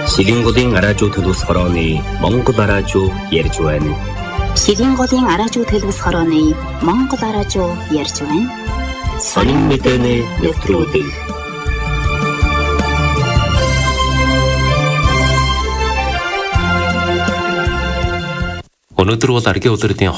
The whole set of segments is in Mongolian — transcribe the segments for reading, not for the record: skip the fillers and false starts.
Шилэнголын араажуу төлөвс хорооны Монгол араажуу ярьж байна. Шилэнголын араажуу төлөвс хорооны Монгол араажуу ярьж байна. Сонин мэдээний нэвтрүүлэг. Өнөөдөр бол аргийн улирлын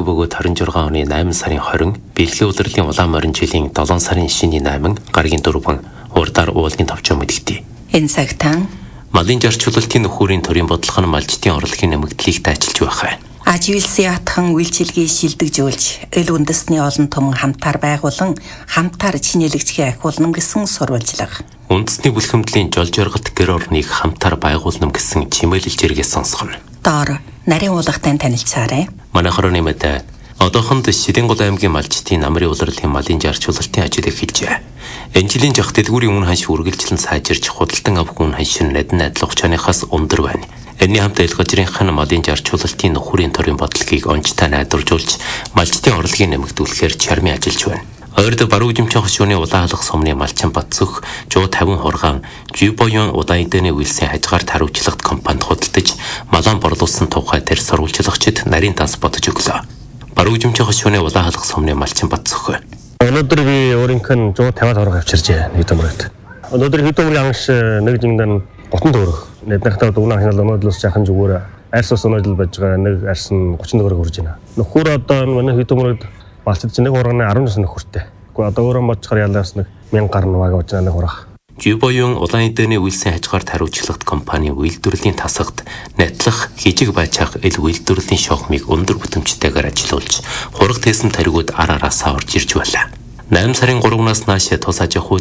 2026 оны 8 сарын 20, бэлгийн улирлын улаан морин жилийн 7 сарын 9-8, гаргийн 4, урдаар уулын товчоо мэдэгдэв. Энэ цагтаа малын жарчлалтын нөхөрийн төрийн бодлого нь малчдын орлогын нэмэгдлийг дайчилж байх. Аживилсын атхан үйлчилгээ шилдэгжүүлж, эл үндэсний олон том хамтаар байгуулан, хамтаар чинэлэгдэхийг ахиулна гэсэн сурвалжлага. Үндэсний бүлхэмдлийн жол жаргалт гэр орныг хамтаар байгуулна гэсэн чимээлэл жиргээ сонсгоно. Доор нарийн уулгатай танилцаарай. Манай хорооны мэдээ одоохонд Шилэнгол аймгийн малчдын намрын улирлын малын жарчлалтын ажил эхэлжээ. Энэ жилийн жах дэлгүүрийн үн ханш үргэлжлэн сайжирч худалдан авах үн ханш нь найдвар ухаанаас өндөр байна. Энэний хамт эл газрынхан малын жарчлалтын нөхөрийн төрийн бодлогыг онцтой найдваржуулж, малчдын орлогыг нэмэгдүүлэхээр чармын ажиллаж байна. Ойрд баруун жимчин хошууны улаан халах сумны малчин Батцөх 150 хургаан Жибоён удаан эдэний үйлсийн хажгаар тариуцлагт компанид худалдаж малан борлуулсан тухай тэр сурвалжлагчид нарийн данс бодож өглөө. Баруун жимчин хошууны улаан халах сумны малчин Батцөх. Өнөөдөр би өөрийнх нь 150 хурга авчирчээ нэг төмөрөд. Өнөөдөр хэд төмөрийн анш нэг жингэн 30 төгрөг. Нэднахтаа дугнаа хянал өнөөдлөөс жахан зүгээр арьс ус өнөөдөл байж байгаа нэг арьс нь 30 төгрөг хүрж байна. Нөхөр одоо манай хэд төмөрөд малчид чинь нэг хурганы 19 нөхөртэй. Гэхдээ одоо өөрөө бодчихоор ялаас нэг 1000 гаруй нугааг болж байгаа нэг хурга. Жибоён удаан эдэний үйлсийн хажгаар тариуцлагт компани үйлдвэрлэлийн тасагт найтлах хижиг байцаах эл үйлдвэрлэлийн шохмыг өндөр бүтэмжтэйгээр ажиллуулж, хурга тээсэн таригууд араасаа орж ирж байлаа. 8 сарын 3-наас нааш тус аж ахуйлал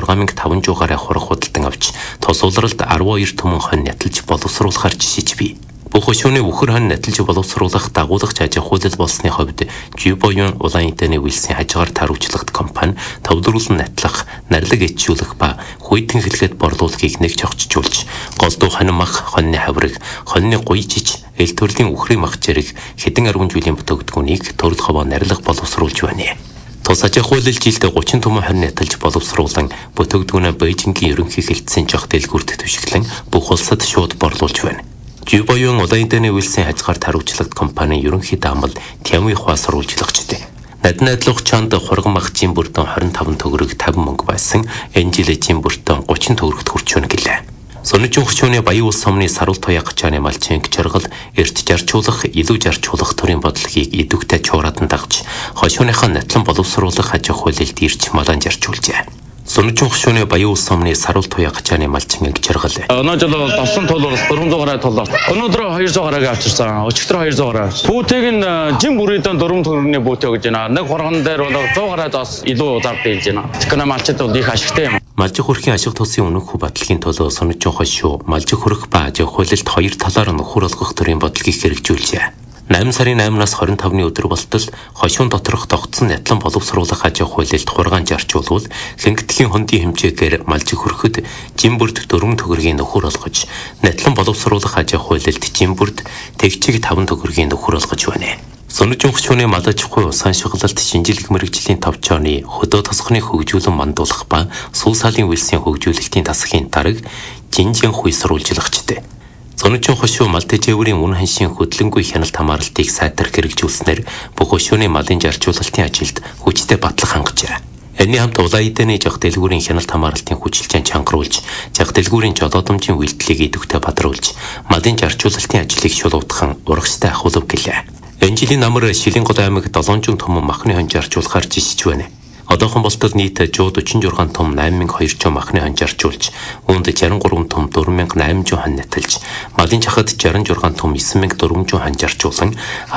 6500 гаруй хурга худалдан авч, тус улиралд 12 түмэн хонь няталж боловсруулахар жишиж бий. Бүх хошууны үхэр хонь няталж боловсруулах дагуулагч аж ахуйлал болсны хувьд Жибоён улаан эдэний үйлсийн хажгаар тариуцлагт компани төвлөрүүлэн натлах, нарлаг ичүүлэх ба хүйтэн хэлгээд борлуулахыг нэг чогчжуулж, голдуу хонь мах, хоньны хавраг, хоньны гуйжиж, эл төрлийн үхрийн мах зэрэг хэдэн 10 жилийн бүтэгдэхүүнийг төрөл ховоо нарилах боловсруулж байна. Тус аж ахуйлал жилд 30 түмэн хонь няталж боловсруулан бүтэгдэхүүнээ Бээжингийн ерөнхий хэлтсийн жох дэлгүүрт төшөглөн бүх улсад шууд борлуулж байна. Жибоён удаан эдэний үйлсийн хажгаар тариуцлагт компани ерөнхий даамал Тямын хаа сурвалжлагчтэй. Найдвар чанд хурган мах жин бүртэн 25 төгрөг 50 мөнгө байсан. Энэ жилийн жин бүртэн 30 төгрөгт хүрч байна гэлээ. Сонирчин хөвчөөний Баян улс сумны сарвал туяа гачааны малчин жаргал эрт жарчуулах, илүү жарчуулах төрийн бодлогыг идэвхтэй чуурадан дагж, хошууныхаа натлан боловсруулах аж ахуйлалд ирж малан жарчуулжээ. Сонирчин хөвчөөний Баян улс сумны сарвал туяа гачааны малчин жаргал. Өнөө жил бол тосон толгоос 400 гаруй толлоо. Өнөөдөр 200 гаруйг авчирсан. Өчигдөр 200 гаруй. Пүүтэйг нь жин бүрийдэн 4 төгрөгийн бүүтэй гэж байна. Нэг хурган дээр бол 100 гаруйдаас илүү зар дийлж байна. Тэгэхээр малчид бол их ашигтай юм. Малжих хөрхийн ашиг тусын үнэнхүү батлагын төлөө сонирчин хошуу малжих хөрх ба аж ахуйлалд хоёр талаар нөхөр олгох төрлийн бодлогыг хэрэгжүүлжээ. 8 сарын 8-наас 25-ны өдөр болтол хошуун доторх тогтсон нятлан боловсруулах аж ахуйлалд хургаан жарчуулвал лэнгэтгийн хондын хэмжээгээр малжих хөрөхөд жимбүрд 4 төгрөгийн нөхөр олгож, нятлан боловсруулах аж ахуйлалд жимбүрд тэгчиг 5 төгрөгийн нөхөр олгож байна. Сонирчин хошууны мал аж ахуй усан шугалалт шинжилгээ мэргэжлийн товчооны хөдөө тосгоны хөгжүүлэн мандуулах ба сул салын үйлсийн хөгжүүлэлтийн тасгийн дарга Жинжин хуй сурвалжлагчтэй. Сонирчин хошуу мал тэжээврийн үн ханшийн хөдөлгөөнгүй хяналт хамгаалалтыг сайтар хэрэгжүүлснээр бүх хошууны малын жарчуулалтын ажилд хүчтэй батлах хангажээ. Энэний хамт улаан эдэний жах дэлгүүрийн хяналт хамгаалалтын хүчилжээн чангаруулж, жах дэлгүүрийн жолоодомжийн үйлдэлийг идэвхтэй бадруулж, малын жарчуулалтын ажлыг шулуутхан урагштай ахуулав гэлээ. Энэ жилийн намар Шилэнгол аймаг 700 түмэн махны хонь жарчуулахар жишиж байна. Одоохон болтол нийт 146 том 8200 махны хонь жарчуулж, үүнд 63 том 4800 хонь няталж, малын чахад 66 том 9400 хонь жарчуулсан,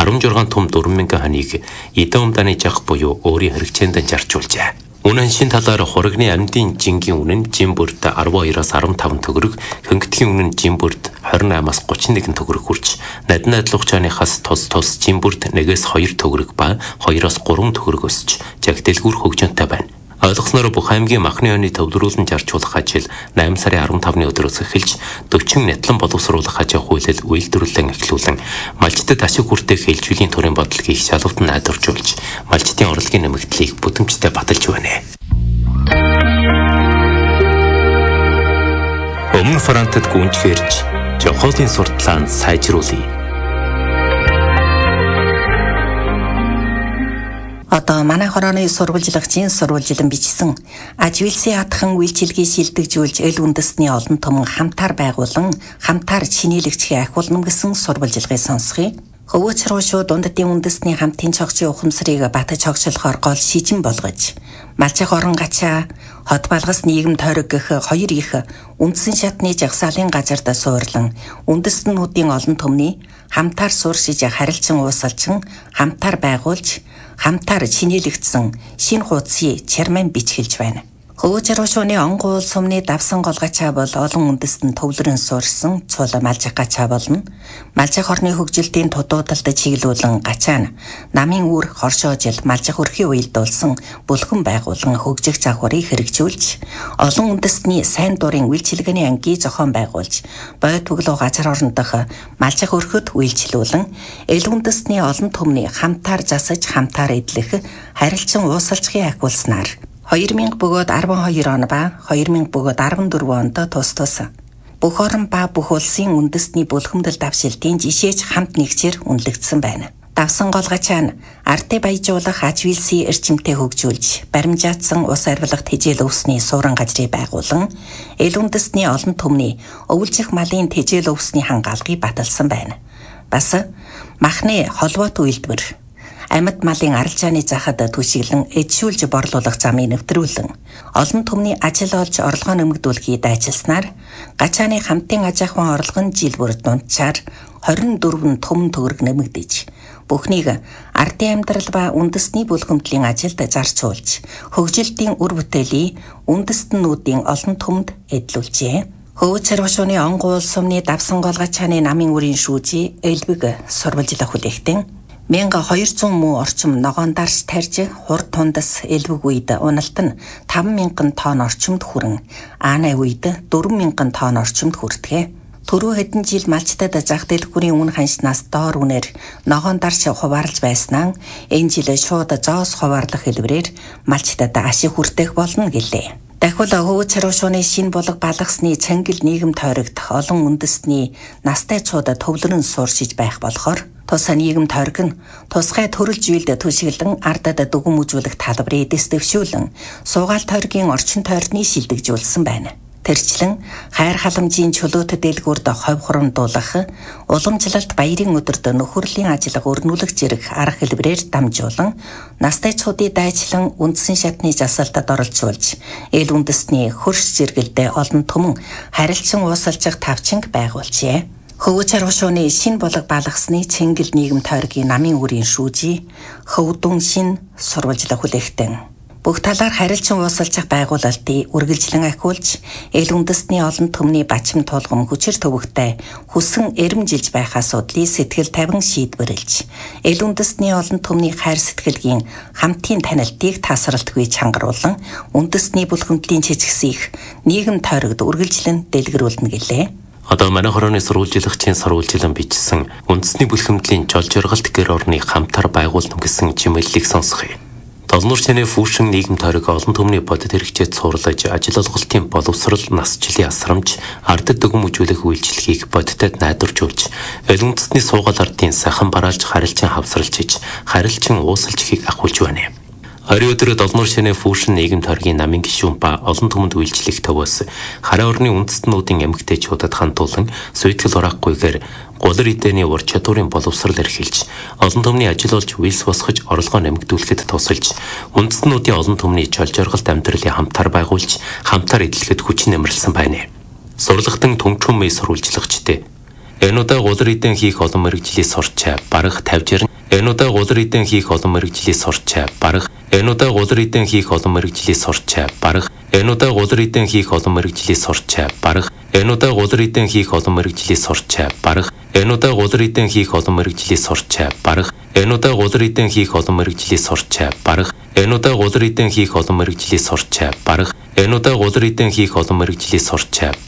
16 том 4000 хоньыг эдэн умдааны жах буюу өөрийн хэрэгцээнд жарчуулжээ. Үнэн шин талаар хурганы амьдын жингийн үнэн жимбүрт 12-аас 15 төгрөг, хөнгөтгийн үнэн жимбүрт 28-аас 31 төгрөг хүрч, найдвар ухааныхаас тус жимбүрт 1-ээс 2 төгрөг ба 2-аас 3 төгрөг өсч, жаг дэлгүүр хөгжөнтэй байна. Ойлгосноор бүх аймгийн махны хоньны төвлөрүүлэн жарчуулах ажил 8 сарын 15-ны өдрөөс эхэлж 40 нятлан боловсруулах аж ахуйлал үйлдвэрлэлэн эхлүүлэн малчдад ашиг хүртэх хэлжүүлийн төрийн бодлогыг шалгавт найдваржуулж малчдын орлогын нэмэгдлийг бүтэмжтэй баталж байна. Өмнө Франтад гүнжгэрч Жохолын сурталаанд сайжруулъя. Одоо манай хорооны сурвалжлагчийн сурвалжлан бичсэн аж үйлсийн атхан үйлчилгээ шилдэгжүүлж эл үндэстний олон том хамтаар байгуулан хамтаар чинээлэгчийн ахиулна гэсэн сурвалжлагыг сонсгоё. Хөвөөч рүүшүү дунддын үндэстний хамтын цогцын ухамсарыг батж хогшлохоор гол шижин болгож малчих орон гачаа хот балгас нийгэм тойрог гэх хоёр их үндсэн шатны жагсаалын газарт суурлан үндэстнүүдийн олон түмний хамтаар сууршиж харилцан уусалчин хамтаар байгуулж хамтаар чинээлэгдсэн шинэ хуудсыг чарман бичгэлж байна. Хөвөөч рүүшүүний онгуул сумны давсан голгачаа бол олон үндэстэн төвлөрөн суурсан цул малжих гачаа болно. Малжих орны хөгжилтийн тудуудалд чиглүүлэн гачаа нь намын үр хоршоожил малжих өрхийн уялдуулсан бүлгэн байгуулан хөгжих завхарыг хэрэгжүүлж олон үндэстний сайн дурын үйлчилгээний ангийн зохион байгуулж бой төглөө газар орон дох малжих өрхөд үйлчлүүлэн эл үндэстний олон түмний хамтаар засаж хамтаар эдлэх харилцан уусалчхыг ахиулснаар 2000 бөгөөд 12 он ба 2000 бөгөөд 14 онд тус бүх орон ба бүх улсын үндэстний бүлхэмдэл давшилтын жишээж хамт нэгчээр үнэлэгдсэн байна. Давсан голгачаа нь арт баяжуулах аж үйлсийн эрчимтэй хөгжүүлж баримжаатсан ус арвилах тэжээл өвсний суурин газрыг байгуулан эл үндэстний олон түмний өвлжих малын тэжээл өвсний хангаалгыг баталсан байна. Бас махны холбоот үйлдвэр амьд малын арилжааны захад түшиглэн эдшүүлж борлуулах замыг нэвтрүүлэн олон түмний ажил олж орлогоо нэмэгдүүлэхийг дайчилснаар гачааны хамтын аж ахуйн орлого нь жил бүр дунджаар 24 том төгрөг нэмэгдэж бүхнийг ардын амьдрал ба үндэстний бүлхэмтлийн ажилд зарцуулж хөгжилтийн үр бүтээлийг үндэстнүүдийн олон түмэнд эдлүүлжээ. Хөвөөч рүүшүүний онгуул сумны давсан голгачааны намын үрийн шүүжи элбэг сурвалжлах хүлээгтэн 1200 муу орчим ногоон дарс тарж хурд тундас элбэг үед уналт нь 5000 тонн орчимд хүрэн аанай үед 4000 тонн орчимд хүртгэ. Түрүү хэдэн жил малчтад зах дэлгүүрийн үн ханшнаас доор үнээр ногоон дарс хуваарлж байснаа энэ жил шууд зоос хуваарлах хэлбэрээр малчтад ашиг хүртэх болно гэлээ. Дахиад хөвөөч рүүшүүний шин булаг балгасны цангил нийгэм тойрогдох олон үндэстний настай цууд төвлөрөн сууршиж байх болохоор тусаа нийгэм тойрог нь тусгай төрөл жилд түшиглэн ардад дүгэн үзүүлэх талбарыг дэвшүүлэн суугаал тойргийн орчин тойрны шилдэгжүүлсэн байна. Тэрчлэн хайр халамжийн чөлөөт дэлгүүрд ховь хурамдуулах, уламжлалт баярын өдөрт нөхөрлийн ажиллага өрнүүлэх зэрэг арга хэлбэрээр дамжуулан настай цуудыг дайчлан үндсэн шатны засалтад оролцуулж эл үндэстний хөрш зэрэгэлдээ олон түмэн харилцан уусалжих тавчинг байгуулжээ. Хөвөөч рүүшүүний шин булаг балгасны цэнгэл нийгэм тойргийн намын үрийн шүүжи хөвдөн шин сурвалжлах хүлээгтэн бүх талаар харилцан уусалжих байгуулалтыг үргэлжлэн ахиулж эл үндэстний олон түмний бачим тулгам хүчээр төвөгтэй хүсэн эрэмжилж байх асуудлыг сэтгэл тавин шийдвэрлэж эл үндэстний олон түмний хайр сэтгэлгийн хамтын танилтыг тасралтгүй чангаруулан үндэстний бүлхэмтлийн чичгсийг нийгэм тойрогт үргэлжлэн дэлгэрүүлнэ гэлээ. Одоо манай хорооны сурвалжлагчийн сурвалжлан бичсэн үндэсний бүлхэмтлийн жол жоргалт гэр орныг хамтаар байгуулна гэсэн чимэглэлийг сонсгоё. Толнуур чанаа фүүшин нийгэм тойрог олон түмний бодит хэрэгцээд суурлаж ажил олголтын боловсрал насжилын асрамж ардд дүгэн мүжүүлэх үйлчлэгийг бодитод найдваржуулж эл үндэстний суугаал ардын сайхан бараалж харилцан хавсралж харилцан уусалжхийг ахуулж байна. Орой өдрөө долнуур шанаа фүүшин нийгэм тойргийн намын гишүүн ба олон түмэнд үйлчлэх төвөөс хараа орны үндэстнүүдийн эмэгтэйчүүдэд хандуулан суйтгэл ураахгүйгээр гулар эдэний ур чадварын боловсрал эрхэлж олон түмний ажил олж үйлс босгож орлогоо нэмэгдүүлэхэд тусалж үндэстнүүдийн олон түмний жол жоргалт амьдралыг хамтаар байгуулж хамтаар эдлэхэд хүчин нэмэрлсэн байна. Сурлагтан түнчүүн мэй сурвалжлагчтэй энэ удаа гулар эдэн хийх олон мэргэжлийн сурчаа барах 50 энэ удаа гулар эдэн хийх олон мэргэжлийн сурчаа барах энэ удаа гулар эдэн хийх олон мэргэжлийн сурчаа барах энэ удаа гулар эдэн хийх олон мэргэжлийн сурчаа барах энэ удаа гулар эдэн хийх олон мэргэжлийн сурчаа барах энэ удаа гулар эдэн хийх олон мэргэжлийн сурчаа барах энэ удаа гулар эдэн хийх олон мэргэжлийн сурчаа барах энэ удаа гулар эдэн хийх олон мэргэжлийн сурчаа барах энэ удаа гулар эдэн хийх олон мэргэжлийн сурчаа барах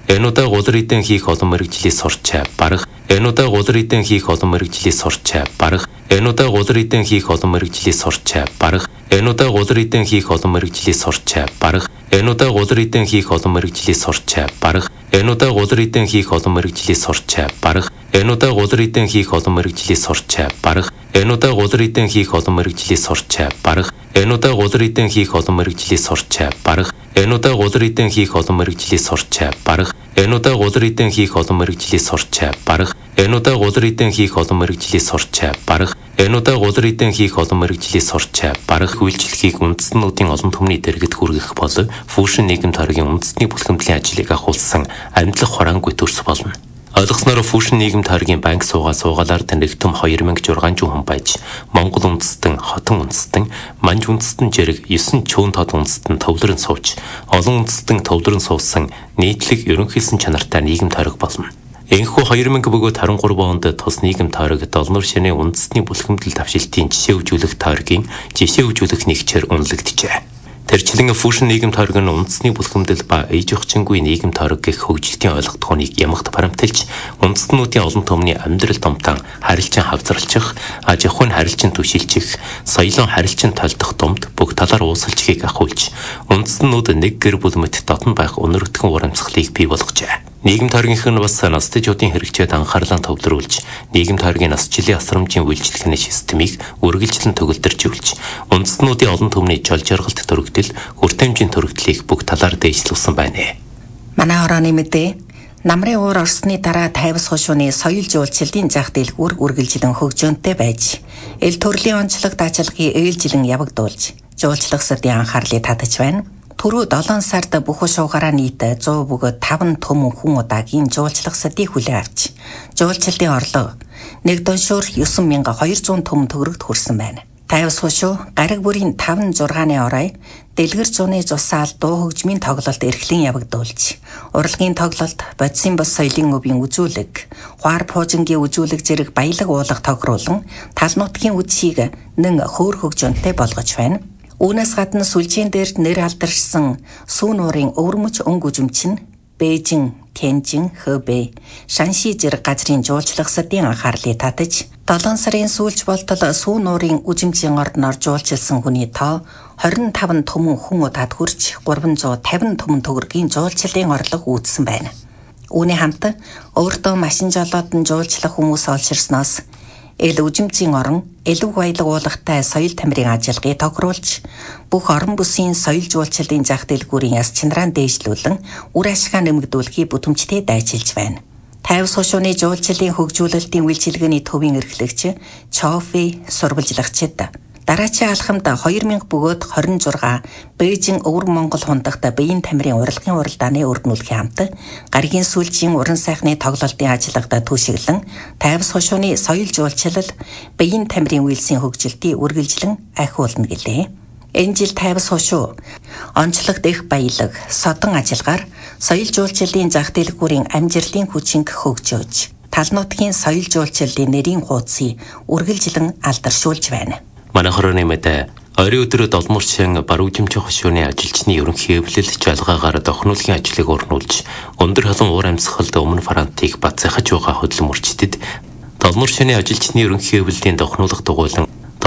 Энэ удаа гулар эдэн хийх олон мэргэжлийг сурч барах. Энэ удаа гулар эдэн хийх олон мэргэжлийг сурч барах. Энэ удаа гулар эдэн хийх олон мэргэжлийг сурч барах. Энэ удаа гулар эдэн хийх олон мэргэжлийг сурч барах. Энэ удаа гулар эдэн хийх олон мэргэжлийг сурч барах. Энэ удаа гулар эдэн хийх олон мэргэжлийг сурч барах. Энэ удаа гулар эдэн хийх олон мэргэжлийг сурч барах. Энэ удаа гулар эдэн хийх олон мэргэжлийг сурч барах. Энэ удаа гулар эдэн хийх олон мэргэжлийг сурч барах. Энэ удаа гулар эдэн хийх олон мэргэжлийг сурч барах. Энэ удаа гулар эдэн хийх олон мэргэжлийг сурч барах. Энэ удаа гулар эдэн хийх олон мэргэжлийг сурч барах. Энэ удаа гулар эдэн хийх олон мэргэжлийг сурч барах үйлчлэгийг үндэстнүүдийн олон түмний дэргэд хүргэх бол Фүүшин нийгэм тойргийн үндэсний бүлхэмдлийн ажлыг ахуулсан амьдлах хураангүй төрс болно. Ойлгосноор Фүүшин нийгэм тойргийн банк суугаалаар танигтум 2600 хүн байж Монгол үндэстэн, Хотон үндэстэн, Манж үндэстэн зэрэг 9 чөөн тод үндэстэн төвлөрөн сууж, олон үндэстэн төвлөрөн суусан нийтлэг ерөнхийлсэн чанартай нийгэм тойрог болно. Энэхүү 2023 онд тус нийгэм тойрог долмор шинэ үндэсний бүлхэмдэл давшилтын жишээ өгжүүлэх тойргийн жишээ өгжүүлэх нэгчээр үнэлэгдэжээ. Тэрчлэн Фүүшин нийгэм тойрог нь үндэсний бүлхэмдэл ба ээж охингүй нийгэм тойрог гэх хөгжилтийн ойлголтгооныг ямагт баримталж, үндэстнүүдийн олон түмний амьдрал домтон харилцан хавзарлчих, аж ахуйн харилцан түшилчих, соёлын харилцан толдох думд бүх талаар уусалчихыг ахуулж, үндэстнүүд нэг гэр бүл мэт дотн байх өнөртгөн урамцгалыг бий болгожээ. Нийгэм тойргийнх нь бас настайчуудын хэрэгцээд анхаарлаа төвлөрүүлж, нийгэм тойргийн насжилын асрамжийн үйлчлэхний системийг үргэлжлэн төгөлдржүүлж, үндэстнүүдийн олон түмний жол жаргалт төрөгдөл, хүртээмжийн төрөгдлийг бүх талаар дэвшлүүлсэн байна. Манай хорооны мэдээ намрын уур орсны дараа тайвас хошууны соёл жуулчлалын зах дэлгүүр үргэлжлэн хөгжөөнтэй байж, эл төрлийн онцлог даачилгыг ээлжилэн явагдуулж, жуулчлах сэрдийн анхаарлыг татаж байна. Түрүү 7 сард бүх шуугаараа нийт 100 бөгөөд 5 төмөн хүн удаагийн жуулчлах сэрдийг хүлээн авч, жуулчлалын орлого 1 доншуур 9200 төмөн төгрөгт хүрсэн байна. Тайвас хошуу гариг бүрийн 5-6-ны орой дэлгэр зууны зусаал дуу хөгжмийн тоглолт эрхлэн явагдуулж, урлагийн тоглолт, бодисын бос соёлын өвийн үзүүлэг, хуар пуужингийн үзүүлэг зэрэг баялаг уулах тохируулан тал нутгийн үдшийг нэн хөөр хөгжөөнтэй болгож байна. Үүнээс гадна сүлжээн дээр нэр алдаршсан сүүн уурын өвөрмөч өнгө үзэмчин Бээжин, Тянжин, Хэбэй, Шанши зэрэг газрын жуулчлах сэрдийн анхаарлыг татаж, 7 сарын сүүлч болтол сүүн уурын үзэмжийн ордноор жуулчилсан хүний тоо 25 төмөн хүн удаад хүрч 350 төмөн төгрөгийн жуулчлалын орлого үүдсэн байна. Үүний хамт өөртөө машин жолоодон жуулчлах хүмүүс олширсноос эл үжимцийн орон элэг баялаг уулахтай соёл тамирын ажиллагааг тохируулж, бүх орон бүсийн соёл жуулчлалын зах дэлгүүрийн яс чанараа дээшлүүлэн үр ашгаа нэмэгдүүлэхийг бүтэмжтэй дайчилж байна. Тайвас хошууны жуулчлалын хөгжүүлэлтийн үйлчилгээний төвийн эрхлэгч Чофи сурвалжлагчид дараачийн алхамд 2000 бөгөөд 26 Бээжин өвөр Монгол хундагт биеийн тамирын урилгын уралдааны өргөнүүлэх хамт гаригийн сүлжийн уран сайхны тоглолтын ажиллагаанд түшиглэн Тайвас хошууны соёл жуулчлал биеийн тамирын үйлсийн хөгжилтийг үргэлжлэн ахиулна гэлээ. Энэ жил Тайвас хошуу онцлог дэх баялаг, содон ажиллагаар соёл жуулчлалын зах дэлгүүрийн амжилтын хүчинг хөгжөөж, тал нутгийн соёл жуулчлалын нэрийн хуудсыг үргэлжлэн алдаршуулж байна. Манай хорооны мэдээ орой өдөр долморшин баруужимчин хошууны ажилчны ерөнхий хэвлэл жалгаагаар дохнуулахын ажлыг өрнүүлж, өндөр халуун уур амьсгалд өмнө Франтыг бацаахаж байгаа хөдлөм үрчтэд долморшины ажилчны ерөнхий хэвлэлийн дохнуулах дугуйлан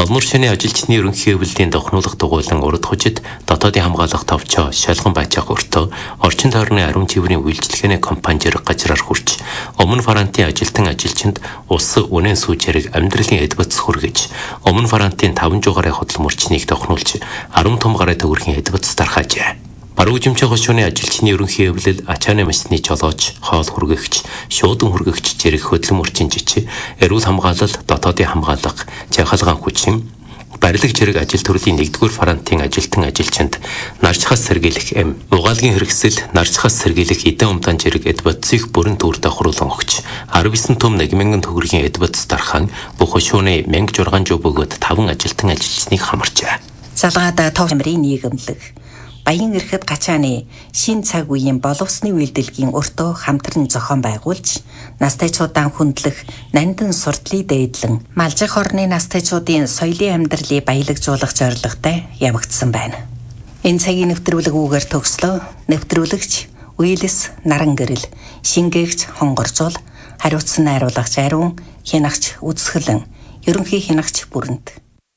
урд хужид дотоодын хамгаалах товчоо шалган байцаах өртөө орчин тойрны ариун цэврийн үйлчлэгээний компани зэрэг газраар хүрч өмнө Франтын ажилчинд ус үнэн сүүжэрэг амьдралын эдбэц хүргэж өмнө Франтын 500 гаруй хөдлөм үрчнийг дохнуулж 10 том гаруй төгрөгийн эдбэц дархаажээ. Баруужимчин хошууны ажилчны ерөнхий хэвлэл ачааны машины жолооч, хоол хүргэгч, шуудан хүргэгч зэрэг хөдлөм үрчин жичи, эрүүл хамгаалал, дотоодын хамгаалах, чанхалгаан хүчин, барилга зэрэг ажил төрлийн 1-р Франтын ажилчинд нарчхаас сэргийлэх угаалгийн хэрэгсэл, нарчхаас сэргийлэх эдэн умтан зэрэг эдбэцийг бүрэн төвөр давхруулан өгч 19 том 1000 төгрөгийн эдбэц дархан бүх хошууны 1600 бөгөөд 5 ажилчныг хамарчээ. Залгаад тов тамирын нийгэмлэг Баян эрхэд гачааны шин цаг үеийн боловсны үйлдэлгийн өртөө хамтран зохион байгуулж, настайчуудаа хүндлэх нандин сурдлыг дээдлэн, малжих орны настайчуудын соёлын амьдралыг баялагжуулах зорилготой явагдсан байна. Энэ цагийн нэвтрүүлэг үгээр төгслөө. Нэвтрүүлэгч Үйлэс наран гэрэл, шингээгч хонгорцол, хариуцсан найруулагч ариун, хянагч үзэсгэлэн, ерөнхий хянагч бүрэнд.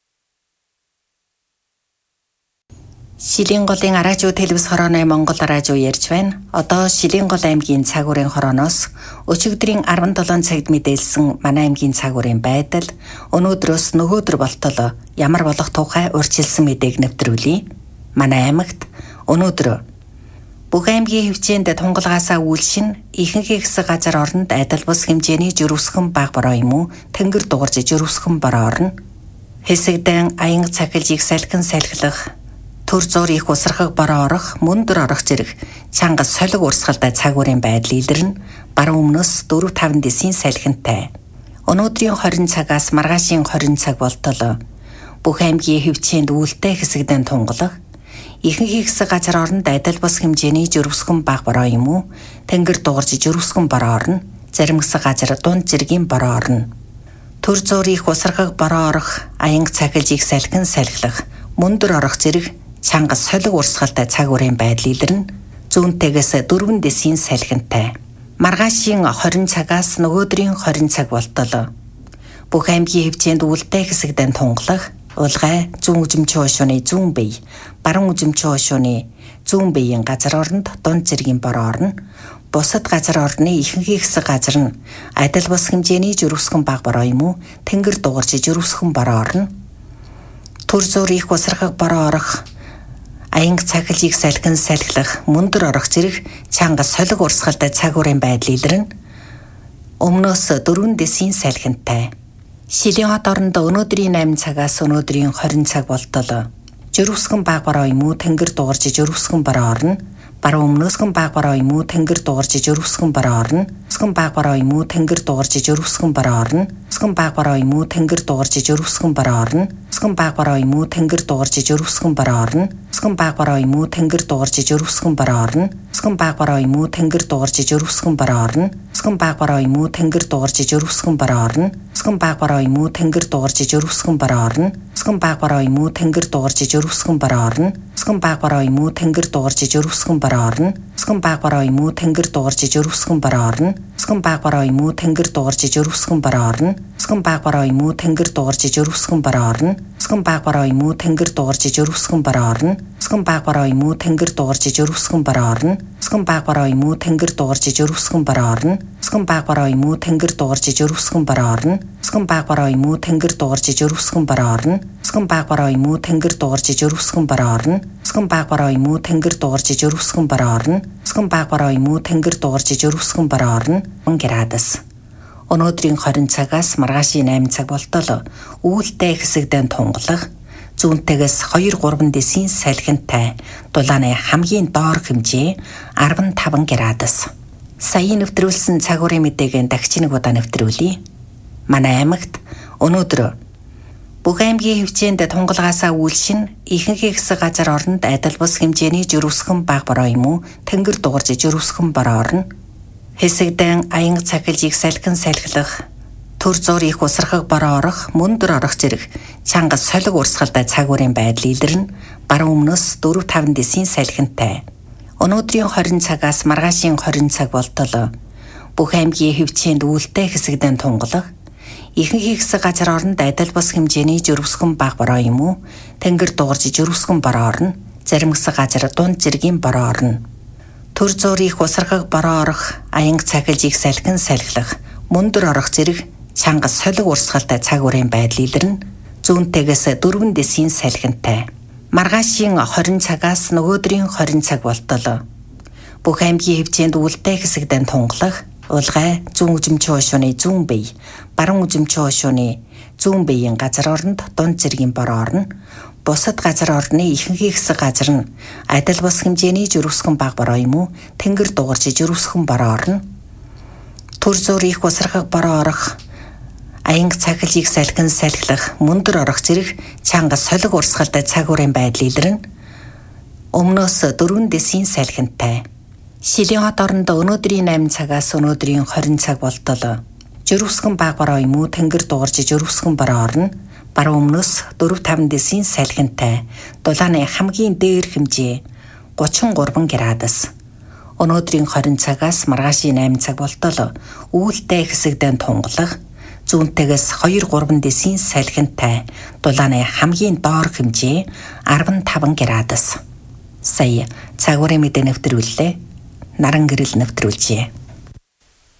Шилэн голын радио телевиз хорооны Монгол радио ярьж байна. Одоо Шилэн гол аймгийн цагуурын хорооноос өчигдрийн 17 цагт мэдээлсэн манай аймгийн цагуурын байдал, өнөөдрөөс нөгөөдөр болтол ямар болох тухай урьдчилсан мэдээг нэвтрүүлье. Манай аймагт өнөөдөр бүх аймгийн хэмжээнд тунгалгаасаа үйлшин ихэнх хэсэг газар оронд адил бус хэмжээний жирүүсгэн баг бороо юм уу тэнгэр дугарж жирүүсгэн бороо орно. Хэсэгдэн аянга цахилжийг салхин салхилах, төр зур их усрахаг бороо орох, мөндөр орох зэрэг чангас солиг урсгалтай цагуурын байдал илэрнэ. Баруун өмнөөс 4-5 дэсийн салхинтай. Өнөөдрийн 20 цагаас маргаашийн 20 цаг болтол бүх аймгийн хэмжээнд үүлтэй хэсэгдэн тунгалах, ихэнх хэсэг газар оронд адил бус хэмжээний жирүүсгэн баг бороо юм уу тэнгэр дугарж жирүүсгэн бороо орно. Зарим хэсэг газар дунд жиргийн бороо орно. Төр зур их усрахаг бороо орох, аянга цахилжийг салхин салхилах, мөндөр орох зэрэг чангас солиг урсгалтай цагуурын байдал илэрнэ. Зүүнтэйгээс 4 дэсийн салхинтай. Маргаашийн 20 цагаас нөгөөдрийн 20 цаг болтол бүх аймгийн хэмжээнд үүлтэй хэсэгдэн тунгалах, улгай зүүн үзэмчийн хошууны зүүн бие, баруун үзэмчийн хошууны зүүн биеийн газар оронд дунд зэргийн бороо орно. Бусад газар орны ихэнх хэсэг газар нь адил бус хэмжээний жирүүсгэн баг бороо юм уу тэнгэр дугарч жирүүсгэн бороо орно. Төр зур их усрахаг бороо орох, аянга цахилжийг салхин салхилах, мөндөр орох зэрэг чангас солиг урсгалтай цагуурын байдал илэрнэ. Өмнөөс 4 дэсийн салхинтай. Шилэн хот оронд өнөөдрийн 8 цагаас өнөөдрийн 20 цаг болтол жирүүсгэн баг бороо юм уу тэнгэр дугарж жирүүсгэн бороо орно. Баруун өмнөөсгөн баг бороо юм уу тэнгэр дугарж жирүүсгэн бороо орно. Сүгэн баг бороо юм уу тэнгэр дугарж жирүүсгэн бороо орно. Сүгэн баг бороо юм уу тэнгэр дугарж жирүүсгэн бороо орно. Сүгэн баг бороо юм уу тэнгэр дугарж жирүүсгэн бороо орно. Сүгэн баг бороо юм уу тэнгэр дугарж жирүүсгэн бороо орно. Сүгэн баг бороо юм уу тэнгэр дугарж жирүүсгэн бороо орно. Сүгэн баг бороо юм уу тэнгэр дугарж жирүүсгэн бороо орно. Сүгэн баг бороо юм уу тэнгэр дугарж жирүүсгэн бороо орно. Сүгэн баг бороо юм уу тэнгэр дугарж жирүүсгэн бороо орно. Сүгэн баг бороо юм уу тэнгэр дугарж жирүүсгэн бороо орно. Сүгэн баг бороо юм уу тэнгэр дугарж жирүүсгэн бороо орно. Сүгэн баг бороо юм уу тэнгэр дугарж жирүүсгэн бороо орно. Сүгэн баг бороо юм уу тэнгэр дугарж жирүүсгэн бороо орно. Сүгэн баг бороо юм уу тэнгэр дугарж жирүүсгэн бороо орно. Сүгэн баг бороо юм уу тэнгэр дугарж жирүүсгэн бороо орно. Сүгэн баг бороо юм уу тэнгэр дугарж жирүүсгэн бороо орно. Сүгэн баг бороо юм уу тэнгэр дугарж жирүүсгэн бороо орно. Сүгэн баг бороо юм уу тэнгэр дугарж жирүүсгэн бороо орно. Сүгэн баг бороо юм уу тэнгэр дугарж жирүүсгэн бороо орно. Сүгэн баг бороо юм уу тэнгэр дугарж жирүүсгэн бороо орно. Сүгэн баг бороо юм уу тэнгэр дугарж жирүүсгэн бороо орно. Градус. Өнөөдрийн 20 цагаас маргаашийн 8 цаг болтол үүлтэй хэсэгдэн тунгалах, зүүнтэйгээс 2-3 дэсийн салхинтай, дулааны хамгийн доор хэмжээ 15 градус. Саяын нэвтрүүлсэн цагуурын мэдээг дахиж нэг удаа нэвтрүүлье. Манай аймагт өнөөдөр бүх аймгийн хэмжээнд тунгалгаасаа үйлшин ихэнх хэсэг газар оронд адил бус хэмжээний жирүүсгэн баг бороо юм уу тэнгэр дугарж жирүүсгэн бороо орно. Хэсэгдэн аянга цахилжийг салхин салхилах, төр зур их усрахаг бороо орох, мөндөр орох зэрэг чангас солиг урсгалтай цагуурын байдал илэрнэ. Баруун өмнөөс 4-5 дэсийн салхинтай. Өнөөдрийн 20 цагаас маргаашийн 20 цаг болтол бүх аймгийн хэмжээнд үүлтэй хэсэгдэн тунгалах, ихэнх хэсэг газар оронд адил бус хэмжээний жирүүсгэн баг бороо юм уу тэнгэр дугарж жирүүсгэн бороо орно. Зарим хэсэг газар дунд жиргийн бороо орно. Төр зур их усрахаг бороо орох, аянга цахилжийг салхин салхилах, мөндөр орох зэрэг чангас солиг урсгалтай цагуурын байдал илэрнэ. Зүүнтэйгээс 4 дэсийн салхинтай. Маргаашийн 20 цагаас нөгөөдрийн 20 цаг болтол бүх аймгийн хэмжээнд үүлтэй хэсэгдэн тунгалах, улгай зүүн үзэмчийн хошууны зүүн бие, баруун үзэмчийн хошууны зүүн биеийн газар оронд дунд зэргийн бороо орно. Бусад газар орны ихэнх хэсэг газар нь адил бус хэмжээний жирүүсгэн баг бороо юм уу тэнгэр дугарч жирүүсгэн бороо орно. Төр зур их усрахаг бороо орох, аянга цахилжийг салхин салхилах, мөндөр орох зэрэг чангас солиг урсгалтай цагуурын байдал илэрнэ. Өмнөөс 4 дэсийн салхинтай. Шилэн хот оронд өнөөдрийн 8 цагаас өнөөдрийн 20 цаг болтол жирүүсгэн баг бороо юм уу тэнгэр дугарж жирүүсгэн бороо орно. Баруун өмнөөс 4-5 дэсийн салхинтай, дулааны хамгийн дээр хэмжээ 33 градус. Өнөөдрийн 20 цагаас маргаашийн 8 цаг болтол үүлтэй хэсэгдэн тунгалах зүүнтэйгээс 2-3 дэсийн салхинтай дулааны хамгийн доор хэмжээ 15 градус. Сая цагуурын мэдээ нэвтрүүллээ. Наран гэрэл нэвтрүүлжээ.